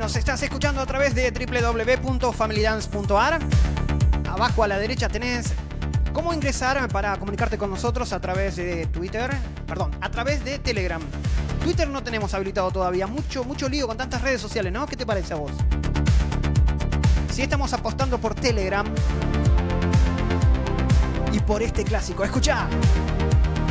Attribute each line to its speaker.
Speaker 1: nos estás escuchando a través de www.familydance.ar. Abajo a la derecha tenés cómo ingresar para comunicarte con nosotros a través de a través de Telegram. Twitter no tenemos habilitado todavía. Mucho lío con tantas redes sociales, ¿no? ¿Qué te parece a vos? Si estamos apostando por Telegram y por este clásico. ¡Escuchá!